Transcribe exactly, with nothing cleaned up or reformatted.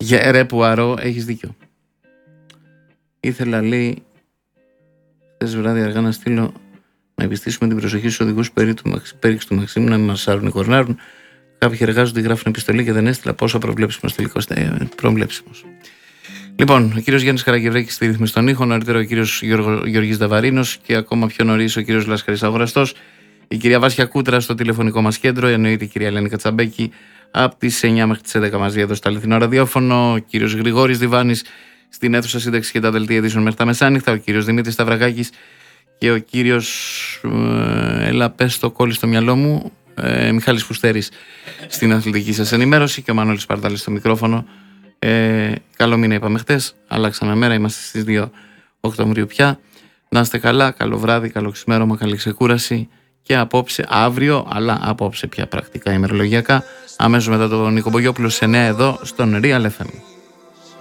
Για ρε Πουαρό, έχεις δίκιο. Ήθελα, λέει, χθες βράδυ αργά να στείλω να επιστήσουμε την προσοχή στους οδηγούς πέριξ του Μαξίμου να μην μασάρουν ή κορνάρουν. Κάποιοι εργάζονται, γράφουν επιστολή και δεν έστειλα. Πόσο προβλέψιμος τελικώς. Ε, προβλέψιμος. Λοιπόν, ο κύριος Γιάννης Καραγευρέκης στη ρύθμιση των ήχων, νωρίτερα ο κύριος Γιώργης Δαβαρίνος και ακόμα πιο νωρίς ο κύριος Λασκαρής Αγοραστός, η κυρία Βάσια Κούτρα στο τηλεφωνικό μας κέντρο, εννοείται η κυρία Ελένη Κατσαμπέκη από τις εννιά μέχρι τις έντεκα μαζί εδώ στο αληθινό ραδιόφωνο, ο κύριος Γρηγόρης Διβάνης στην αίθουσα σύνταξη και τα δελτία ειδήσεων μέχρι τα μεσάνυχτα, ο κύριος Δημήτρης Σταυρακάκης και ο κύριος. Ε, έλα, πες το κόλλη στο μυαλό μου. Ε, Μιχάλης Φουστέρης στην αθλητική σας ενημέρωση και ο Μανώλης Παρτάλης στο μικρόφωνο. Ε, καλό μήνα είπαμε χτες, αλλάξαμε μέρα, είμαστε στις δύο Οκτωβρίου πια. Να είστε καλά, καλό βράδυ, καλό ξημέρωμα, καλή ξεκούραση και απόψε, αύριο, αλλά απόψε πια πρακτικά ημερολογιακά, αμέσως μετά τον Νίκο Μπογιόπουλο σε εννιά εδώ στον Real εφ εμ.